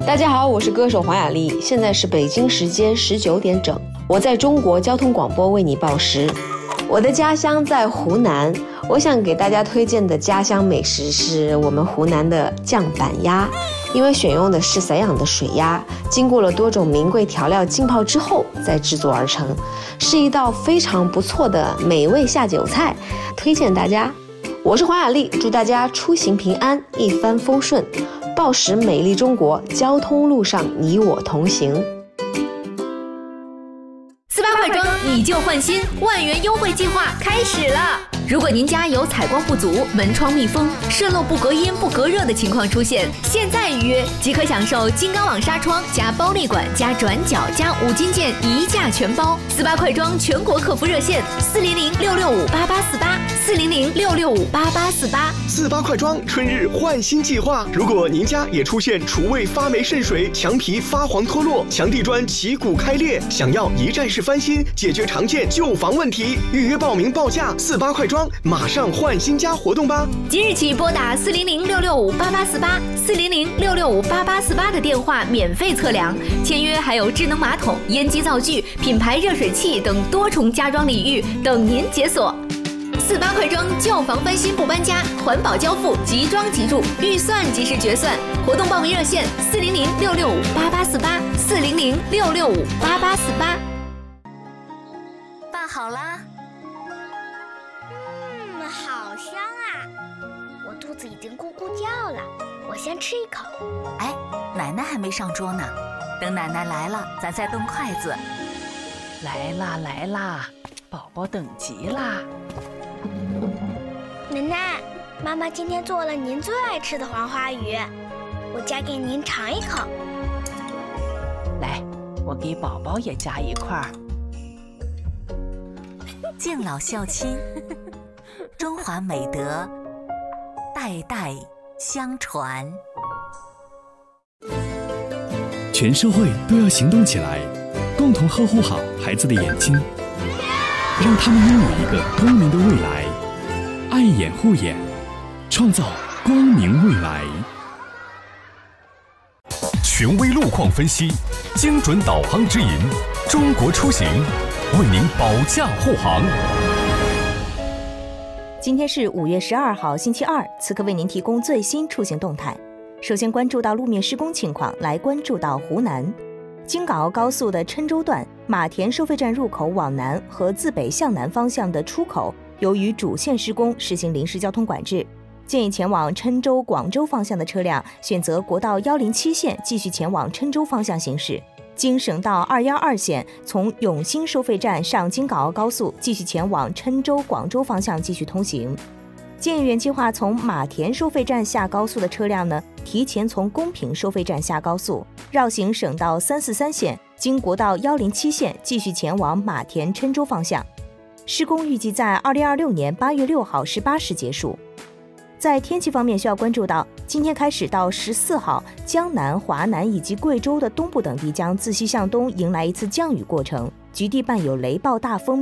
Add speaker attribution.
Speaker 1: 大家好，我是歌手黄雅莉，现在是北京时间19点整，我在中国交通广播为你报时。我的家乡在湖南，我想给大家推荐的家乡美食是我们湖南的酱板鸭，因为选用的是散养的水鸭，经过了多种名贵调料浸泡之后再制作而成，是一道非常不错的美味下酒菜，推荐大家。我是黄雅莉，祝大家出行平安，一帆风顺，报时美丽中国，交通路上你我同行。
Speaker 2: 48块装你就换新，万元优惠计划开始了！如果您家有采光不足、门窗密封、渗漏不隔音不隔热的情况出现，现在预约即可享受金刚网纱窗加包内管加转角加5金件一价全包。48块装全国客服热线
Speaker 3: 400-665-8848，400-665-8848。48块装春日换新计划，如果您家也出现厨卫发霉渗水、墙皮发黄脱落、墙地砖起骨开裂，想要一站式翻新，解决常见旧房问题，预约报名报价48块装，马上换新家活动吧！
Speaker 2: 即日起拨打400-665-8848，400-665-8848的电话免费测量，签约还有智能马桶、烟机灶具、品牌热水器等多重家装礼遇等您解锁。48块装旧房翻新不搬家，环保交付，即装即住，预算即时决算。活动报名热线400-665-8848，400-665-8848。
Speaker 4: 拌好啦。
Speaker 5: 好香啊！我肚子已经咕咕叫了，我先吃一口。
Speaker 4: 哎，奶奶还没上桌呢，等奶奶来了，咱再动筷子。
Speaker 6: 来啦来啦，宝宝等急啦！
Speaker 5: 奶奶，妈妈今天做了您最爱吃的黄花鱼，我夹给您尝一口。
Speaker 6: 来，我给宝宝也夹一块。
Speaker 4: 敬老孝亲，中华美德代代相传。
Speaker 7: 全社会都要行动起来，共同呵护好孩子的眼睛，让他们拥有一个光明的未来。爱眼护眼，创造光明未来。
Speaker 8: 权威路况分析，精准导航指引，中国出行为您保驾护航。
Speaker 9: 今天是5月12号星期二，此刻为您提供最新出行动态。首先关注到路面施工情况，来关注到湖南京港澳高速的郴州段马田收费站入口往南和自北向南方向的出口，由于主线施工实行临时交通管制，建议前往郴州、广州方向的车辆选择国道107线继续前往郴州方向行驶。经省道212线从永兴收费站上京港澳高速继续前往郴州、广州方向继续通行。建议原计划从马田收费站下高速的车辆呢，提前从公平收费站下高速，绕行省道343线，经国道107线继续前往马田、郴州方向。施工预计在2026年8月6号18时结束。在天气方面，需要关注到今天开始到14号，江南、华南以及贵州的东部等地将自西向东迎来一次降雨过程，局地伴有雷暴大风